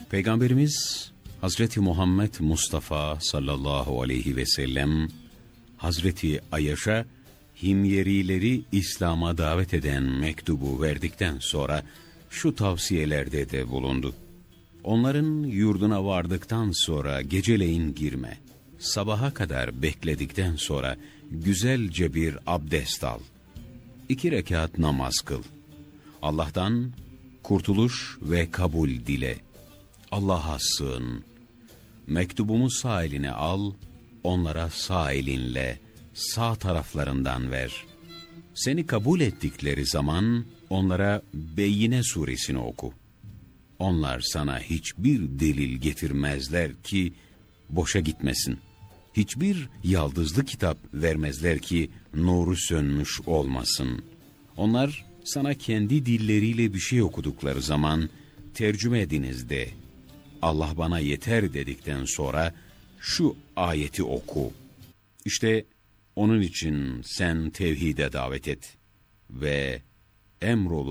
Peygamberimiz Hazreti Muhammed Mustafa sallallahu aleyhi ve sellem Hazreti Ayşe himyerileri İslam'a davet eden mektubu verdikten sonra şu tavsiyelerde de bulundu. Onların yurduna vardıktan sonra geceleyin girme. Sabaha kadar bekledikten sonra güzelce bir abdest al. 2 rekat namaz kıl. Allah'tan kurtuluş ve kabul dile. Allah'a sığın. Mektubumu sağ eline al, onlara sağ elinle, sağ taraflarından ver. Seni kabul ettikleri zaman onlara Beyyine suresini oku. Onlar sana hiçbir delil getirmezler ki boşa gitmesin. Hiçbir yaldızlı kitap vermezler ki nuru sönmüş olmasın. Onlar sana kendi dilleriyle bir şey okudukları zaman tercüme ediniz de. Allah bana yeter dedikten sonra şu ayeti oku. İşte onun için sen tevhide davet et ve emrolu